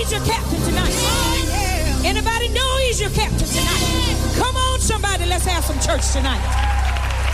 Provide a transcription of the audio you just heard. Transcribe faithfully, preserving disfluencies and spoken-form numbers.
he's your captain tonight? Anybody know he's your captain tonight? Come on, somebody, let's have some church tonight.